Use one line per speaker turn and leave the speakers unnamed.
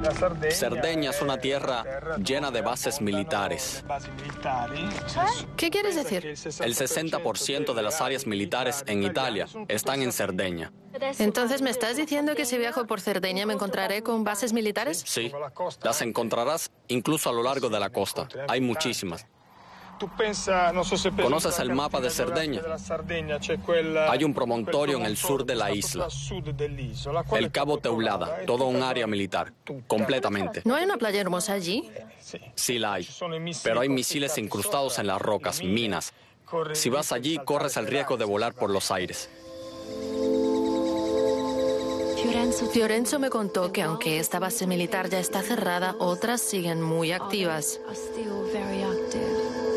Cerdeña es una tierra llena de bases militares.
¿Qué quieres decir?
El 60% de las áreas militares en Italia están en Cerdeña.
Entonces, ¿me estás diciendo que si viajo por Cerdeña me encontraré con bases militares?
Sí, las encontrarás incluso a lo largo de la costa. Hay muchísimas. ¿Conoces el mapa de Cerdeña? Hay un promontorio en el sur de la isla. El Cabo Teulada, todo un área militar, completamente.
¿No hay una playa hermosa allí?
Sí la hay, pero hay misiles incrustados en las rocas, minas. Si vas allí, corres el riesgo de volar por los aires.
Fiorenzo me contó que aunque esta base militar ya está cerrada, otras siguen muy activas.